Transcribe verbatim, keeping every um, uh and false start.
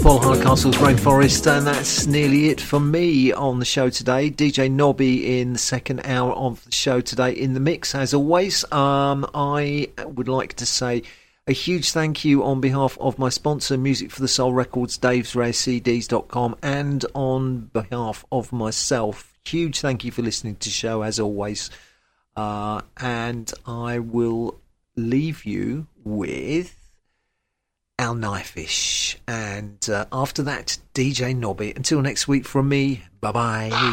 Paul Hardcastle's Rainforest, and that's nearly it for me on the show today. D J Nobby in the second hour of the show today in the mix, as always. Um, I would like to say a huge thank you on behalf of my sponsor, Music for the Soul Records, Dave's Rare C Ds dot com, and on behalf of myself, huge thank you for listening to the show, as always. Uh, and I will leave you with Al Knifeish, and uh, after that, D J Nobby. Until next week from me, bye bye.